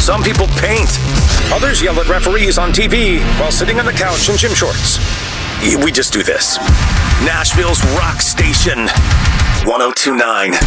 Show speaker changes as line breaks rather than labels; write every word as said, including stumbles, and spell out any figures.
Some people paint. Others yell at referees on T V while sitting on the couch in gym shorts. We just do this. Nashville's rock station, one oh two point nine.